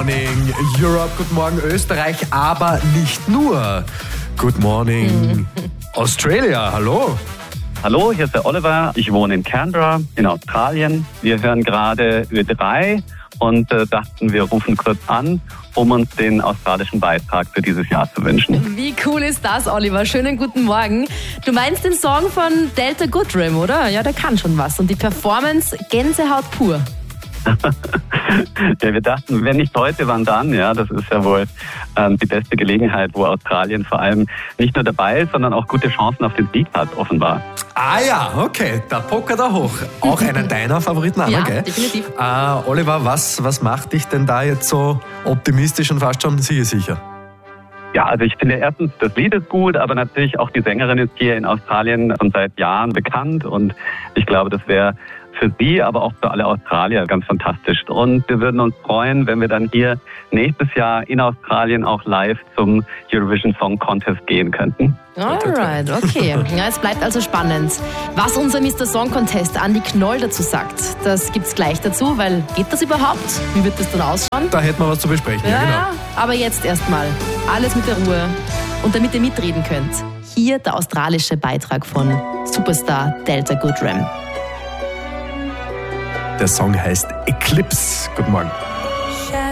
Morning Europe, Good Morning Österreich, aber nicht nur. Good Morning Australia, hallo. Hallo, hier ist der Oliver. Ich wohne in Canberra in Australien. Wir hören gerade Ö3 und dachten, wir rufen kurz an, um uns den australischen Beitrag für dieses Jahr zu wünschen. Wie cool ist das, Oliver? Schönen guten Morgen. Du meinst den Song von Delta Goodrem, oder? Ja, der kann schon was. Und die Performance Gänsehaut pur. Ja, wir dachten, wenn nicht heute, wann dann? Ja, das ist ja wohl die beste Gelegenheit, wo Australien vor allem nicht nur dabei ist, sondern auch gute Chancen auf den Sieg hat, offenbar. Ah ja, okay, da pokert er hoch. Auch einer deiner Favoriten, Ja, gell? definitiv. Oliver, was macht dich denn da jetzt so optimistisch und fast schon sicher? Ja, also ich finde erstens, das Lied ist gut, aber natürlich auch die Sängerin ist hier in Australien schon seit Jahren bekannt und ich glaube, das wäre für sie, aber auch für alle Australier ganz fantastisch. Und wir würden uns freuen, wenn wir dann hier nächstes Jahr in Australien auch live zum Eurovision Song Contest gehen könnten. Alright, okay. Ja, es bleibt also spannend. Was unser Mr. Song Contest Andi Knoll dazu sagt, das gibt's gleich dazu, weil geht das überhaupt? Wie wird das dann ausschauen? Da hätten wir was zu besprechen. Ja, Ja, aber jetzt erstmal alles mit der Ruhe. Und damit ihr mitreden könnt, hier der australische Beitrag von Superstar Delta Goodrem. Der Song heißt Eclipse. Guten Morgen.